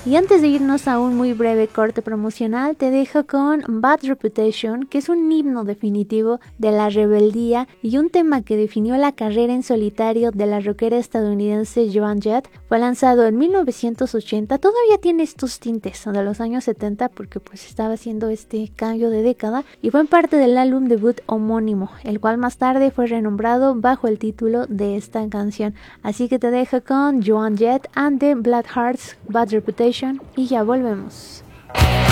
Y antes de irnos a un muy breve corte promocional, te dejo con Bad Reputation, que es un himno definitivo de la rebeldía y un tema que definió la carrera en solitario de la rockera estadounidense Joan Jett. Fue lanzado en 1980, todavía tiene estos tintes de los años 70 porque pues estaba haciendo este cambio de década, y fue parte del álbum debut homónimo, el cual más tarde fue renombrado bajo el título de esta canción. Así que te dejo con Joan Jett and the Blackhearts, Bad Reputation, y ya volvemos.